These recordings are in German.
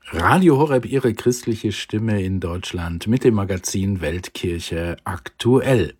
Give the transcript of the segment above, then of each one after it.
Radio Horeb, Ihre christliche Stimme in Deutschland mit dem Magazin Weltkirche aktuell.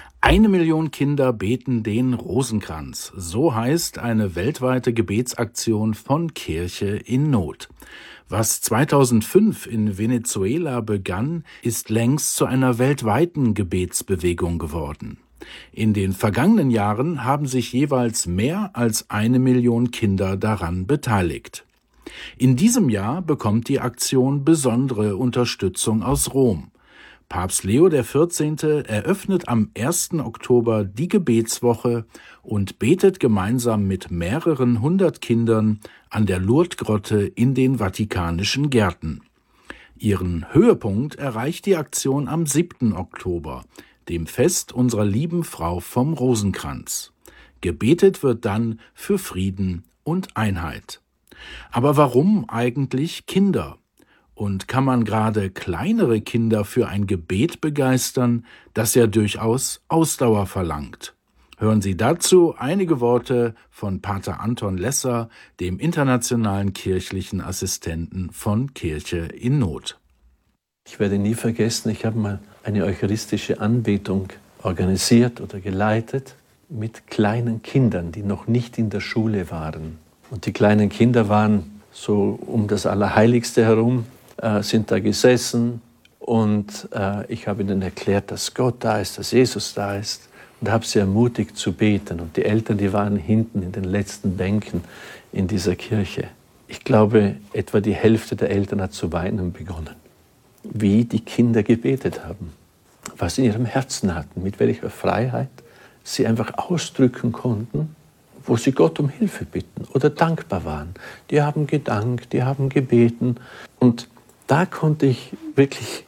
1 Million Kinder beten den Rosenkranz. So heißt eine weltweite Gebetsaktion von Kirche in Not. Was 2005 in Venezuela begann, ist längst zu einer weltweiten Gebetsbewegung geworden. In den vergangenen Jahren haben sich jeweils mehr als 1 Million Kinder daran beteiligt. In diesem Jahr bekommt die Aktion besondere Unterstützung aus Rom. Papst Leo XIV. Eröffnet am 1. Oktober die Gebetswoche und betet gemeinsam mit mehreren 100 Kindern an der Lourdes-Grotte in den Vatikanischen Gärten. Ihren Höhepunkt erreicht die Aktion am 7. Oktober, dem Fest unserer lieben Frau vom Rosenkranz. Gebetet wird dann für Frieden und Einheit. Aber warum eigentlich Kinder? Und kann man gerade kleinere Kinder für ein Gebet begeistern, das ja durchaus Ausdauer verlangt? Hören Sie dazu einige Worte von Pater Anton Lesser, dem internationalen kirchlichen Assistenten von Kirche in Not. Ich werde nie vergessen, ich habe mal eine eucharistische Anbetung organisiert oder geleitet mit kleinen Kindern, die noch nicht in der Schule waren. Und die kleinen Kinder waren so um das Allerheiligste herum, sind da gesessen und ich habe ihnen erklärt, dass Gott da ist, dass Jesus da ist und habe sie ermutigt zu beten. Und die Eltern, die waren hinten in den letzten Bänken in dieser Kirche. Ich glaube, etwa die Hälfte der Eltern hat zu weinen begonnen, wie die Kinder gebetet haben, was sie in ihrem Herzen hatten, mit welcher Freiheit sie einfach ausdrücken konnten, wo sie Gott um Hilfe bitten oder dankbar waren. Die haben gedankt, die haben gebeten. Und da konnte ich wirklich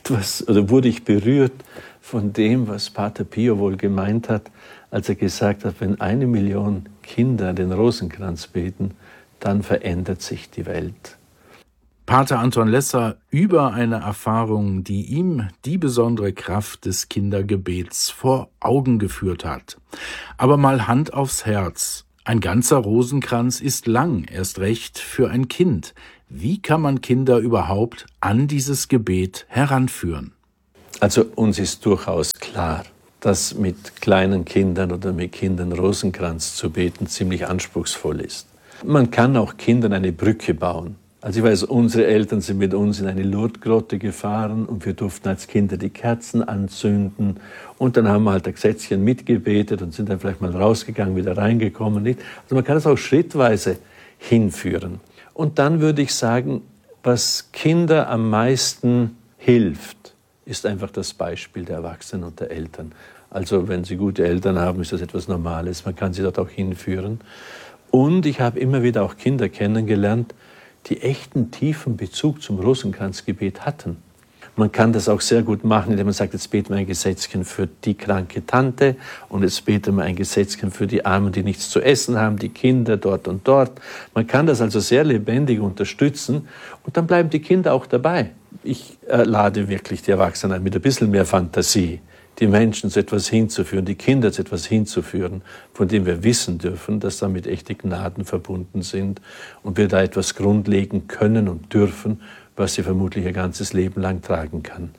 wurde ich berührt von dem, was Pater Pio wohl gemeint hat, als er gesagt hat, wenn 1 Million Kinder den Rosenkranz beten, dann verändert sich die Welt. Pater Anton Lesser über eine Erfahrung, die ihm die besondere Kraft des Kindergebets vor Augen geführt hat. Aber mal Hand aufs Herz. Ein ganzer Rosenkranz ist lang, erst recht für ein Kind. Wie kann man Kinder überhaupt an dieses Gebet heranführen? Also uns ist durchaus klar, dass mit kleinen Kindern oder mit Kindern Rosenkranz zu beten ziemlich anspruchsvoll ist. Man kann auch Kindern eine Brücke bauen. Also ich weiß, unsere Eltern sind mit uns in eine Lourdes-Grotte gefahren und wir durften als Kinder die Kerzen anzünden und dann haben wir halt ein Gesetzchen mitgebetet und sind dann vielleicht mal rausgegangen, wieder reingekommen. Nicht? Also man kann das auch schrittweise hinführen. Und dann würde ich sagen, was Kinder am meisten hilft, ist einfach das Beispiel der Erwachsenen und der Eltern. Also wenn sie gute Eltern haben, ist das etwas Normales, man kann sie dort auch hinführen. Und ich habe immer wieder auch Kinder kennengelernt, die echten tiefen Bezug zum Rosenkranzgebet hatten. Man kann das auch sehr gut machen, indem man sagt, jetzt beten wir ein Gesetzchen für die kranke Tante und jetzt beten wir ein Gesetzchen für die Armen, die nichts zu essen haben, die Kinder dort und dort. Man kann das also sehr lebendig unterstützen und dann bleiben die Kinder auch dabei. Ich lade wirklich die Erwachsenen mit ein bisschen mehr Fantasie, die Menschen zu etwas hinzuführen, die Kinder zu etwas hinzuführen, von dem wir wissen dürfen, dass damit echte Gnaden verbunden sind und wir da etwas grundlegen können und dürfen, was sie vermutlich ihr ganzes Leben lang tragen kann.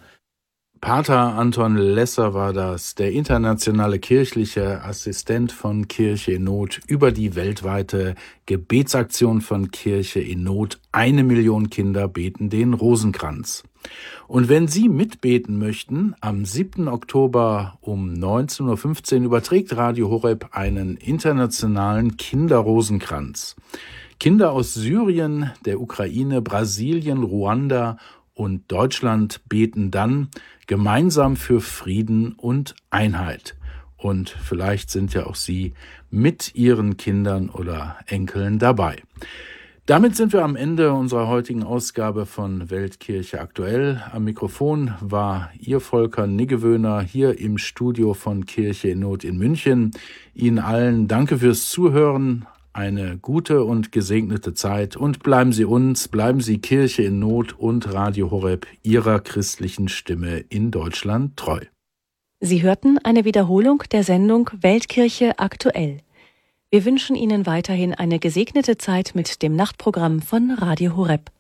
Pater Anton Lesser war das, der internationale kirchliche Assistent von Kirche in Not über die weltweite Gebetsaktion von Kirche in Not. 1 Million Kinder beten den Rosenkranz. Und wenn Sie mitbeten möchten, am 7. Oktober um 19.15 Uhr überträgt Radio Horeb einen internationalen Kinderrosenkranz. Kinder aus Syrien, der Ukraine, Brasilien, Ruanda und Deutschland beten dann gemeinsam für Frieden und Einheit. Und vielleicht sind ja auch Sie mit Ihren Kindern oder Enkeln dabei. Damit sind wir am Ende unserer heutigen Ausgabe von Weltkirche aktuell. Am Mikrofon war Ihr Volker Niggewöhner hier im Studio von Kirche in Not in München. Ihnen allen danke fürs Zuhören, eine gute und gesegnete Zeit und bleiben Sie Kirche in Not und Radio Horeb, Ihrer christlichen Stimme in Deutschland treu. Sie hörten eine Wiederholung der Sendung Weltkirche aktuell. Wir wünschen Ihnen weiterhin eine gesegnete Zeit mit dem Nachtprogramm von Radio Horeb.